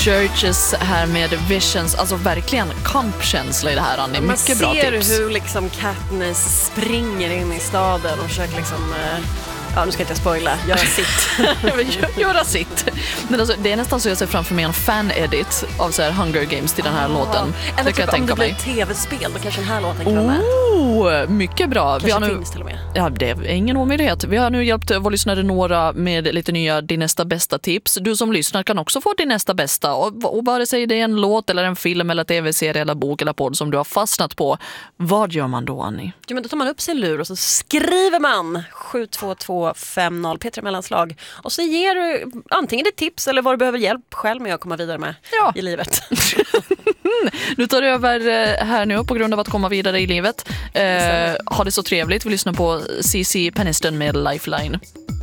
Churches här med Visions, alltså verkligen kampkänsla i det här, Annie. Mycket bra tips. Man ser hur liksom Katniss springer in i staden och försöker liksom... Ja, nu ska jag inte spoila. Göra sitt. Men alltså, det är nästan så jag ser framför mig en fan-edit av så här Hunger Games till den här låten. Eller typ om det blir tv-spel, då kanske den här låten kan vara med. Mycket bra. Kanske finns till och med. Ja, det är ingen omöjlighet. Vi har nu hjälpt vår lyssnare Nora med lite nya din nästa bästa tips. Du som lyssnar kan också få din nästa bästa. Och bara säg det är en låt eller en film eller tv-serie eller bok eller podd som du har fastnat på. Vad gör man då, Annie? Ja, men då tar man upp sin lur och så skriver man 72250 P3 mellanslag. Och så ger du antingen ett tips eller vad du behöver hjälp själv med att komma vidare med i livet. Nu tar du över här nu på grund av att komma vidare i livet. Ha det så trevligt. Vi lyssnar på CC Peniston med Lifeline.